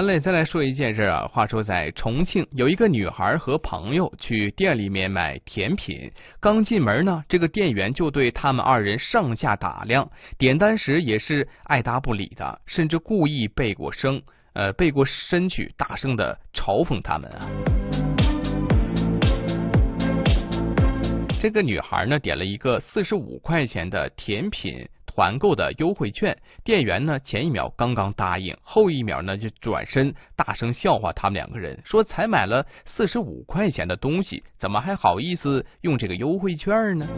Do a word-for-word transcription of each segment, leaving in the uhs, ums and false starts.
好嘞，再来说一件事啊。话说在重庆，有一个女孩和朋友去店里面买甜品，刚进门呢，这个店员就对他们二人上下打量，点单时也是爱答不理的，甚至故意背过声，呃，背过身去，大声的嘲讽他们啊。这个女孩呢，点了一个四十五块钱的甜品团购的优惠券，店员呢前一秒刚刚答应，后一秒呢就转身大声笑话他们两个人，说才买了四十五块钱的东西，怎么还好意思用这个优惠券呢？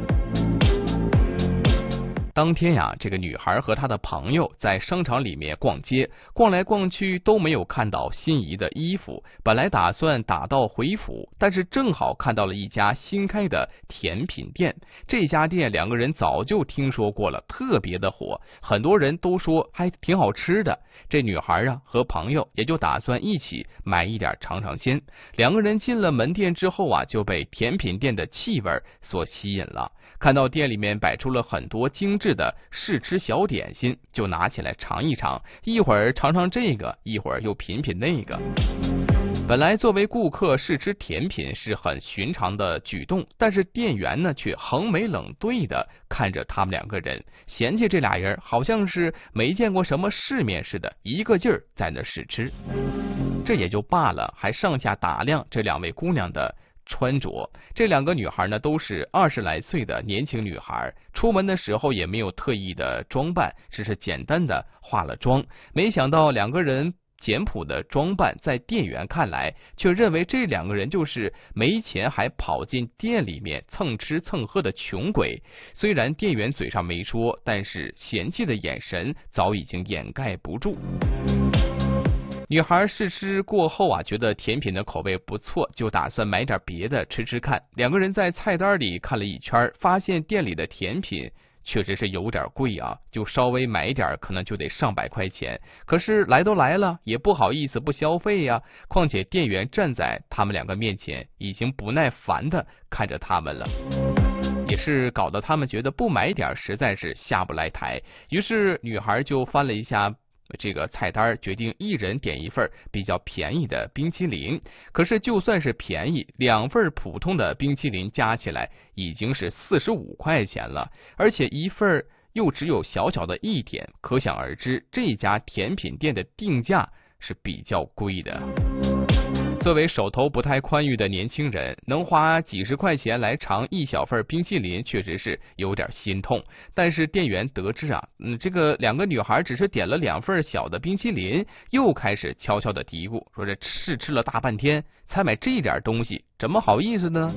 当天呀，这个女孩和她的朋友在商场里面逛街，逛来逛去都没有看到心仪的衣服，本来打算打道回府，但是正好看到了一家新开的甜品店。这家店两个人早就听说过了，特别的火，很多人都说还挺好吃的。这女孩啊和朋友也就打算一起买一点尝尝鲜。两个人进了门店之后啊，就被甜品店的气味所吸引了。看到店里面摆出了很多精致的试吃小点心，就拿起来尝一尝，一会儿尝尝这个，一会儿又品品那个。本来作为顾客试吃甜品是很寻常的举动，但是店员呢却横眉冷对的看着他们两个人，嫌弃这俩人好像是没见过什么世面似的，一个劲儿在那试吃。这也就罢了，还上下打量这两位姑娘的穿着。这两个女孩呢都是二十来岁的年轻女孩，出门的时候也没有特意的装扮，只是简单的化了妆。没想到两个人简朴的装扮在店员看来却认为这两个人就是没钱还跑进店里面蹭吃蹭喝的穷鬼。虽然店员嘴上没说，但是嫌弃的眼神早已经掩盖不住。女孩试吃过后啊，觉得甜品的口味不错，就打算买点别的吃吃看。两个人在菜单里看了一圈，发现店里的甜品确实是有点贵啊，就稍微买一点可能就得上百块钱。可是来都来了，也不好意思不消费呀。况且店员站在他们两个面前，已经不耐烦的看着他们了，也是搞得他们觉得不买点实在是下不来台。于是女孩就翻了一下这个菜单，决定一人点一份比较便宜的冰淇淋。可是就算是便宜，两份普通的冰淇淋加起来已经是四十五块钱了，而且一份又只有小小的一点，可想而知这家甜品店的定价是比较贵的。作为手头不太宽裕的年轻人，能花几十块钱来尝一小份冰淇淋，确实是有点心痛。但是店员得知啊，嗯，这个两个女孩只是点了两份小的冰淇淋，又开始悄悄的嘀咕，说这试吃了大半天，才买这点东西，怎么好意思呢？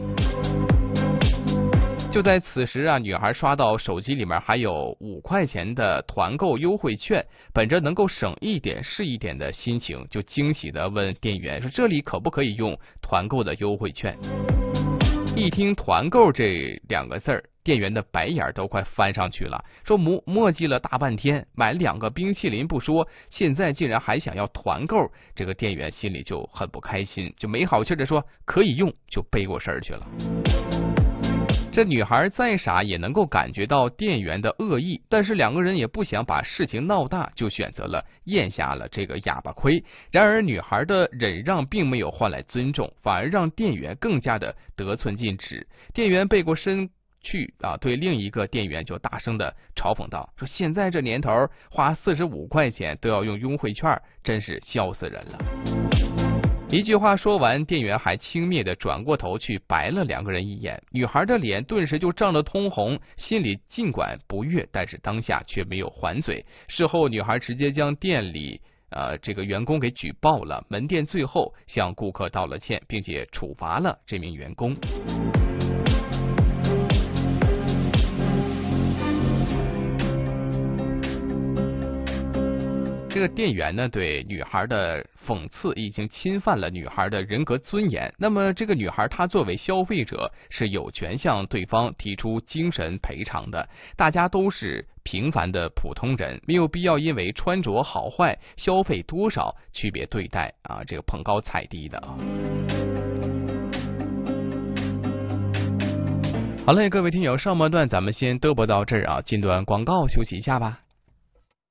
就在此时啊，女孩刷到手机里面还有五块钱的团购优惠券，本着能够省一点是一点的心情，就惊喜的问店员说：“这里可不可以用团购的优惠券？”一听团购这两个字儿，店员的白眼都快翻上去了，说磨磨叽了大半天，买两个冰淇淋不说，现在竟然还想要团购。这个店员心里就很不开心，就没好气的说可以用，就背过身去了。这女孩再傻也能够感觉到店员的恶意，但是两个人也不想把事情闹大，就选择了咽下了这个哑巴亏。然而女孩的忍让并没有换来尊重，反而让店员更加的得寸进尺。店员背过身去啊，对另一个店员就大声的嘲讽道：“说现在这年头花四十五块钱都要用优惠券，真是笑死人了。”一句话说完，店员还轻蔑的转过头去白了两个人一眼，女孩的脸顿时就涨得通红，心里尽管不悦，但是当下却没有还嘴。事后女孩直接将店里呃这个员工给举报了，门店最后向顾客道了歉，并且处罚了这名员工。这个店员呢，对女孩的讽刺已经侵犯了女孩的人格尊严。那么这个女孩她作为消费者是有权向对方提出精神赔偿的。大家都是平凡的普通人，没有必要因为穿着好坏、消费多少区别对待啊，这个捧高踩低的啊。好嘞，各位听友，上半段咱们先嘚啵到这儿啊，进段广告休息一下吧。